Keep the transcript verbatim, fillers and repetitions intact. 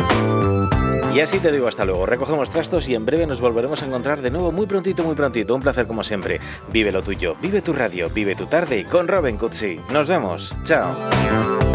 Y así te digo hasta luego, recogemos trastos y en breve nos volveremos a encontrar de nuevo muy prontito, muy prontito. Un placer como siempre. Vive lo tuyo, vive tu radio, vive tu tarde con Robin Cutsi. Nos vemos, chao.